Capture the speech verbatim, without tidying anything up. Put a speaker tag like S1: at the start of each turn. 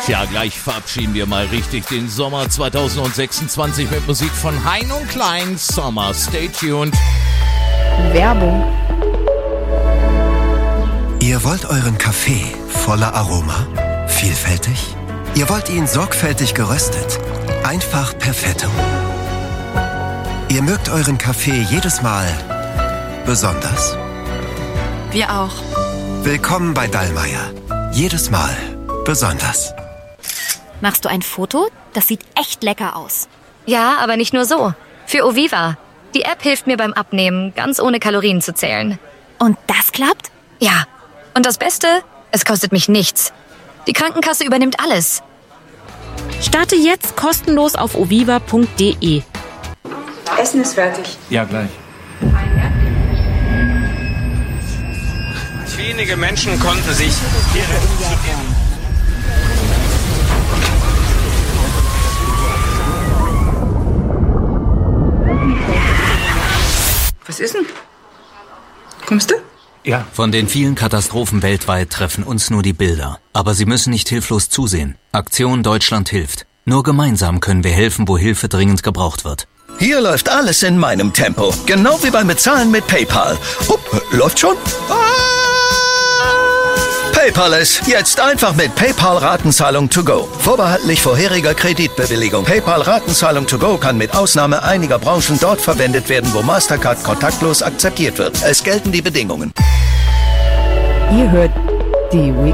S1: Tja, gleich verabschieden wir mal richtig den Sommer zwanzig sechsundzwanzig mit Musik von Hein und Klein. Sommer, stay tuned.
S2: Werbung.
S3: Ihr wollt euren Kaffee voller Aroma? Vielfältig? Ihr wollt ihn sorgfältig geröstet? Einfach perfetto. Ihr mögt euren Kaffee jedes Mal besonders?
S2: Wir auch.
S3: Willkommen bei Dallmayr. Jedes Mal besonders.
S4: Machst du ein Foto? Das sieht echt lecker aus.
S5: Ja, aber nicht nur so. Für Oviva. Die App hilft mir beim Abnehmen, ganz ohne Kalorien zu zählen.
S4: Und das klappt?
S5: Ja. Und das Beste? Es kostet mich nichts. Die Krankenkasse übernimmt alles.
S6: Starte jetzt kostenlos auf oviva punkt de.
S7: Essen ist fertig.
S8: Ja, gleich.
S9: Wenige Menschen konnten sich hier retten.
S7: Was ist denn? Kommst du?
S8: Ja.
S10: Von den vielen Katastrophen weltweit treffen uns nur die Bilder. Aber Sie müssen nicht hilflos zusehen. Aktion Deutschland hilft. Nur gemeinsam können wir helfen, wo Hilfe dringend gebraucht wird.
S11: Hier läuft alles in meinem Tempo. Genau wie beim Bezahlen mit PayPal. Hup, läuft schon? Ah! PayPal ist jetzt einfach mit PayPal-Ratenzahlung to go. Vorbehaltlich vorheriger Kreditbewilligung. PayPal-Ratenzahlung to go kann mit Ausnahme einiger Branchen dort verwendet werden, wo Mastercard kontaktlos akzeptiert wird. Es gelten die Bedingungen.
S2: Ihr hört die Week